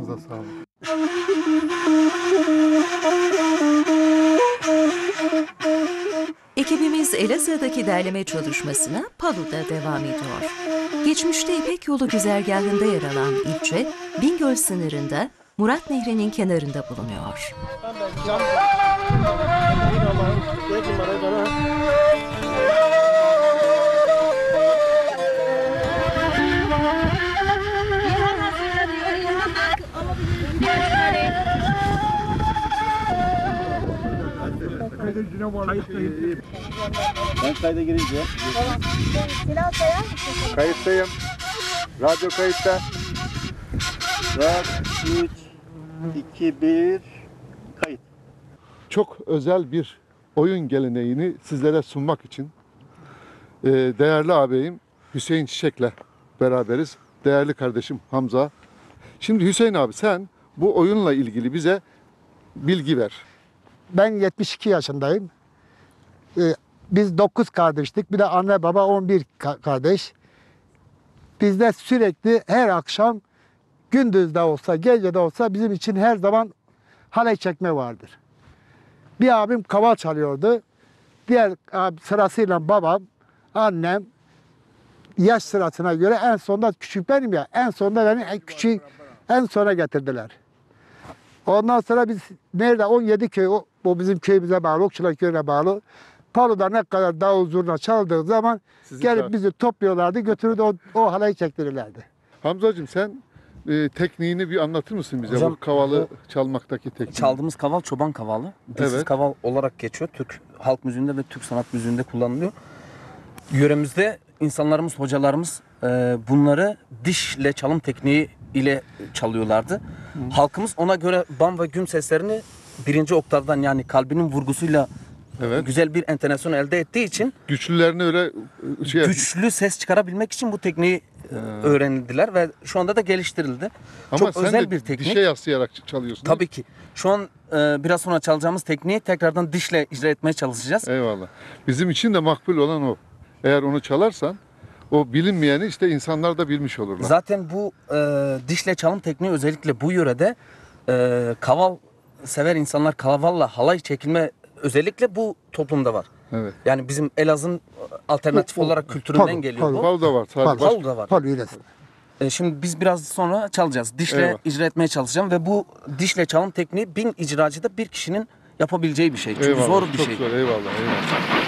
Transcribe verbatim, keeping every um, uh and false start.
Ayağınıza sağlık. Ekibimiz Elazığ'daki derleme çalışmasına Palu'da devam ediyor. Geçmişte İpek Yolu güzergahında yer alan ilçe, Bingöl sınırında Murat Nehri'nin kenarında bulunuyor. Ben kayda girince. Silah sayar mısın? Kayıttayım. Radyo kayıtta. dört, üç, iki, bir, kayıt. Çok özel bir oyun geleneğini sizlere sunmak için e, değerli ağabeyim Hüseyin Çiçek'le beraberiz. Değerli kardeşim Hamza. Şimdi Hüseyin abi sen bu oyunla ilgili bize bilgi ver. Ben yetmiş iki yaşındayım. Ee, biz dokuz kardeştik. Bir de anne baba on bir ka- kardeş. Bizde sürekli her akşam gündüz de olsa gece de olsa bizim için her zaman halay çekme vardır. Bir abim kaval çalıyordu. Diğer abi, sırasıyla babam, annem yaş sırasına göre en sonunda küçük benim ya. En sonunda beni en küçük en sona getirdiler. Ondan sonra biz nerede on yedi köy, o, o bizim köyümüze bağlı, Okçular köyüne bağlı. Palu'da ne kadar davul zurna çaldığı zaman Sizi gelip çağır- bizi topluyorlardı, götürüp o, o halayı çektirirlerdi. Hamzacığım sen e, tekniğini bir anlatır mısın bize? Hocam, bu kavalı çalmaktaki tekniği. Çaldığımız kaval çoban kavalı. Dilsiz Evet. kaval olarak geçiyor. Türk halk müziğinde ve Türk sanat müziğinde kullanılıyor. Yöremizde insanlarımız, hocalarımız e, bunları dişle çalım tekniği ile çalıyorlardı. Hı. Halkımız ona göre bam ve güm seslerini birinci oktavdan yani kalbinin vurgusuyla Evet. güzel bir entonasyon elde ettiği için Güçlülerini öyle e, şey güçlü ses çıkarabilmek için bu tekniği e, öğrenildiler ve şu anda da geliştirildi. Ama Çok sen özel de bir teknik. dişe yaslayarak çalıyorsun. Tabii ki. Şu an e, biraz sonra çalacağımız tekniği tekrardan dişle icra etmeye çalışacağız. Eyvallah. Bizim için de makbul olan o. Eğer onu çalarsan o bilinmeyeni işte insanlar da bilmiş olurlar. Zaten bu e, dişle çalım tekniği özellikle bu yörede e, kaval sever insanlar kavalla halay çekilme özellikle bu toplumda var. Evet. Yani bizim Elazığ'ın alternatif O- o- olarak kültüründen Palu, geliyor Palu. bu. Bal da var. Sadece Palu. baş- Palu da var. Palu yöresinde. E, şimdi biz biraz sonra çalacağız. Dişle Eyvallah. icra etmeye çalışacağım ve bu dişle çalım tekniği bin icracıda bir kişinin yapabileceği bir şey. Çünkü Eyvallah, zor bir çok şey. zor. Eyvallah. Eyvallah.